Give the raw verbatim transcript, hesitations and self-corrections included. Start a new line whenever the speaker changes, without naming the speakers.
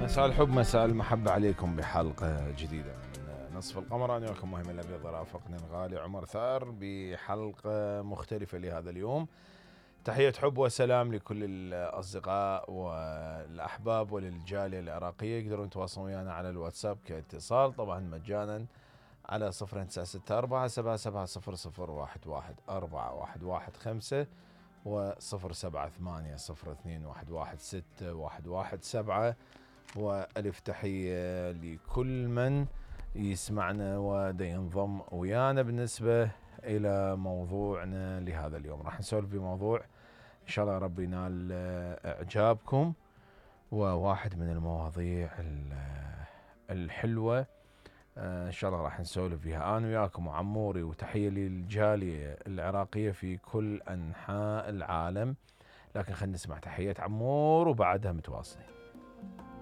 مساء الحب مساء المحبة عليكم بحلقة جديدة من نصف القمر. أنا وياكم مهم الأبيض رافقني الغالي عمر ثار بحلقة مختلفة لهذا اليوم. تحية حب وسلام لكل الأصدقاء والأحباب وللجالية العراقية. يقدرون يتواصلون ويانا على الواتساب كاتصال طبعا مجانا على صفر تسعة ستة أربعة سبعة سبعة صفر صفر واحد واحد أربعة واحد واحد خمسة وصفر سبعة ثمانية صفر اثنين واحد واحد ستة واحد واحد سبعة. وألف تحية لكل من يسمعنا ودا ينضم ويانا. بالنسبة إلى موضوعنا لهذا اليوم راح نسولف بموضوع إن شاء الله ربي ينال إعجابكم، وواحد من المواضيع الحلوة إن شاء الله راح نسولف فيها أنا وياكم وعموري. وتحية للجالية العراقية في كل أنحاء العالم. لكن خلينا نسمع تحية عمور وبعدها متواصلين.